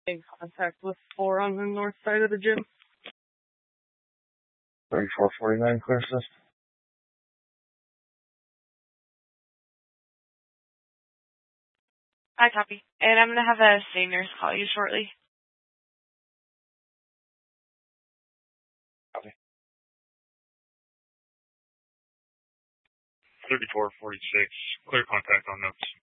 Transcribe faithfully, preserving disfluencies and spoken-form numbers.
In contact with four on the north side of the gym. thirty-four forty-nine, clear assist. I copy. And I'm going to have a seniors call you shortly. Copy. thirty-four forty-six, clear contact on notes.